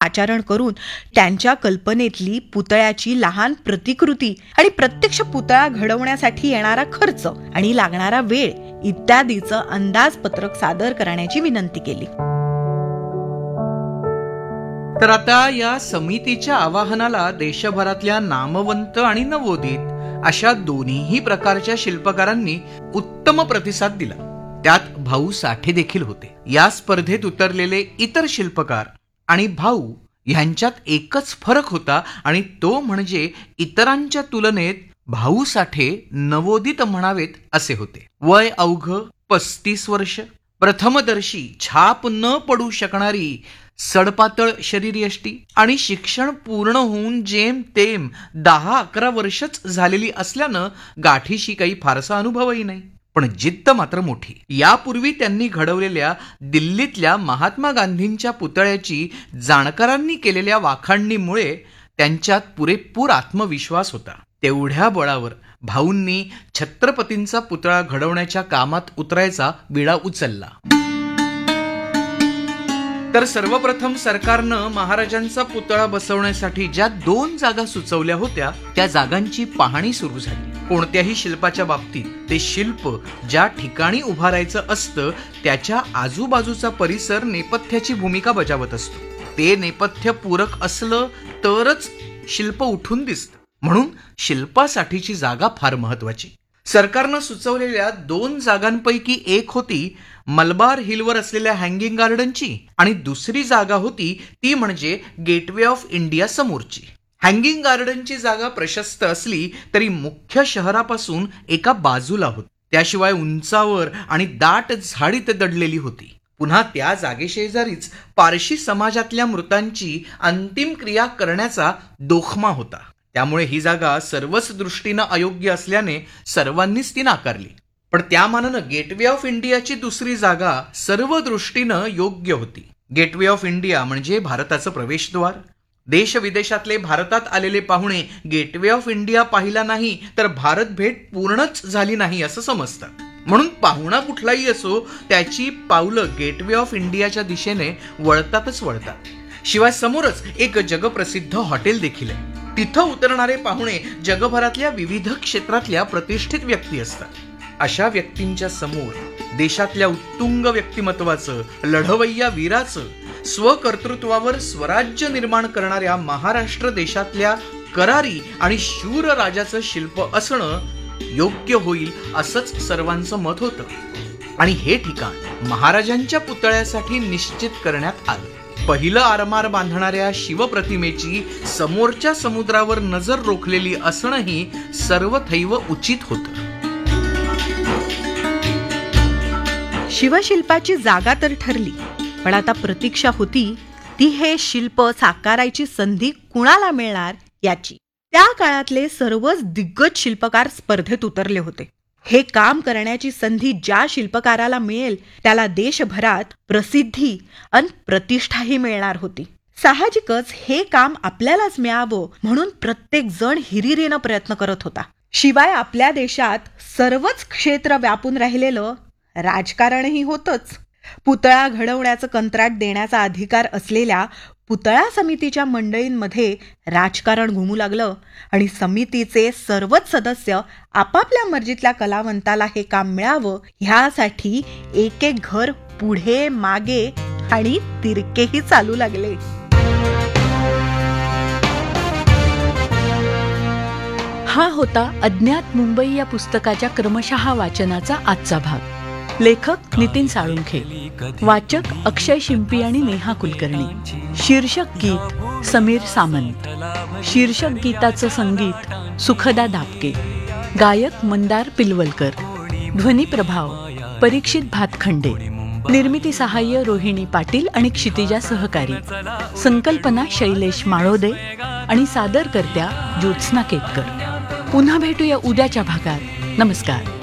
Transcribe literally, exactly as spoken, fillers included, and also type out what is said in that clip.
पाचारण करून त्यांच्या कल्पनेतली पुतळ्याची लहान प्रतिकृती आणि प्रत्यक्ष पुतळा घडवण्यासाठी येणारा खर्च आणि लागणारा वेळ इत्यादीचं अंदाजपत्रक सादर करण्याची विनंती केली. तर आता या समितीच्या आवाहनाला देशभरातल्या नामवंत आणि नवोदित अशा दोन्हीही प्रकारच्या शिल्पकारांनी उत्तम प्रतिसाद दिला. त्यात भाऊ साठे देखील होते. या स्पर्धेत उतरलेले इतर शिल्पकार आणि भाऊ ह्यांच्यात एकच फरक होता आणि तो म्हणजे इतरांच्या तुलनेत भाऊ साठे नवोदित म्हणावेत असे होते. वय अवघ पस्तीस वर्ष, प्रथमदर्शी छाप न पडू शकणारी सडपातळ शरीरयष्टी आणि शिक्षण पूर्ण होऊन जेम तेम दहा अकरा वर्षच झालेली असल्यानं गाठीशी काही फारसा अनुभवही नाही, पण जिद्द मात्र मोठी. यापूर्वी त्यांनी घडवलेल्या दिल्लीतल्या महात्मा गांधींच्या पुतळ्याची जाणकारांनी केलेल्या वाखाणणीमुळे त्यांच्यात पुरेपूर आत्मविश्वास होता. तेवढ्या बळावर भाऊंनी छत्रपतींचा पुतळा घडवण्याच्या कामात उतरायचा विडा उचलला. तर सर्वप्रथम सरकारनं महाराजांचा पुतळा बसवण्यासाठी ज्या दोन जागा सुचवल्या होत्या त्या जागांची पाहणी सुरू झाली. कोणत्याही शिल्पाच्या बाबतीत ते शिल्प ज्या ठिकाणी उभारायचं असतं त्याच्या आजूबाजूचा परिसर नेपथ्याची भूमिका बजावत असतो. ते नेपथ्य पूरक असलं तरच शिल्प उठून दिसतं. म्हणून शिल्पासाठीची जागा फार महत्वाची. सरकारनं सुचवलेल्या दोन जागांपैकी एक होती मलबार हिलवर असलेल्या हँगिंग गार्डनची आणि दुसरी जागा होती ती म्हणजे गेटवे ऑफ इंडिया समोरची. हँगिंग गार्डनची जागा प्रशस्त असली तरी मुख्य शहरापासून एका बाजूला होती. त्याशिवाय उंचावर आणि दाट झाडीत दडलेली होती. पुन्हा त्या जागेशेजारीच पारशी समाजातल्या मृतांची अंतिम क्रिया करण्याचा दोखमा होता. त्यामुळे ही जागा सर्वच दृष्टीनं अयोग्य असल्याने सर्वांनीच ती नाकारली. पण त्या मानानं गेटवे ऑफ इंडियाची दुसरी जागा सर्व दृष्टीनं योग्य होती. गेटवे ऑफ इंडिया म्हणजे भारताचं प्रवेशद्वार. देश विदेशातले भारतात आलेले पाहुणे गेटवे ऑफ इंडिया पाहिला नाही तर भारत भेट पूर्णच झाली नाही असं समजतात. म्हणून पाहुणा कुठलाही असो त्याची पावलं गेटवे ऑफ इंडियाच्या दिशेने वळतातच वळतात. शिवाय समोरच एक जगप्रसिद्ध हॉटेल देखील आहे. तिथं उतरणारे पाहुणे जगभरातल्या विविध क्षेत्रातल्या प्रतिष्ठित व्यक्ती असतात. अशा व्यक्तींच्या समोर देशातल्या उत्तुंग व्यक्तिमत्वाचं, लढवय्या वीराचं, स्वकर्तृत्वावर स्वराज्य निर्माण करणाऱ्या महाराष्ट्र देशातल्या करारी आणि शूर राजाचं शिल्प असणं योग्य होईल असंच सर्वांचं मत होतं. आणि हे ठिकाण महाराजांच्या पुतळ्यासाठी निश्चित करण्यात आलं. पहिलं आरमार बांधणाऱ्या शिवप्रतिमेची समोरच्या समुद्रावर नजर रोखलेली असणंही सर्वथैव उचित होतं. शिवशिल्पाची जागा तर ठरली, पण आता प्रतीक्षा होती ती हे शिल्प साकारायची संधी कुणाला मिळणार याची. त्या काळातले सर्वच दिग्गज शिल्पकार स्पर्धेत उतरले होते. हे काम करण्याची संधी ज्या शिल्पकाराला मिळेल त्याला देशभरात प्रसिद्धी आणि प्रतिष्ठाही मिळणार होती. साहजिकच हे काम आपल्यालाच मिळावं म्हणून प्रत्येक जण हिरिरीनं प्रयत्न करत होता. शिवाय आपल्या देशात सर्वच क्षेत्र व्यापून राहिलेलं राजकारणही होतच. पुतळा घडवण्याचं कंत्राट देण्याचा अधिकार असलेल्या पुतळा समितीच्या मंडळींमध्ये राजकारण घुमू लागलं आणि समितीचे सर्वच सदस्य आपापल्या मर्जीतल्या कलावंताला हे काम मिळावं ह्यासाठी एक एक घर पुढे मागे आणि तिरकेही चालू लागले. हा होता अज्ञात मुंबई या पुस्तकाच्या क्रमशः वाचनाचा आजचा भाग. लेखक नितीन साळुंखे, वाचक अक्षय शिंपी आणि नेहा कुलकर्णी. शीर्षक गीत समीर सामंत. शीर्षक गीताचं संगीत सुखदा दापके. गायक मंदार पिलवलकर. ध्वनी प्रभाव परीक्षित भातखंडे. निर्मिती सहाय्य रोहिणी पाटील आणि क्षितिजा सहकारी. संकल्पना शैलेश माळोदे आणि सादरकर्त्या ज्योत्स्ना केतकर. पुन्हा भेटूया उद्याच्या भागात. नमस्कार.